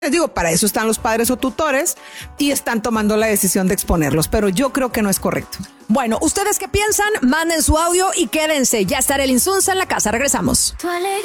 Les digo, para eso están los padres o tutores y están tomando la decisión de exponerlos, pero yo creo que no es correcto. Bueno, ¿ustedes qué piensan? Manden su audio y quédense. Ya estará el Insunza en la casa. Regresamos.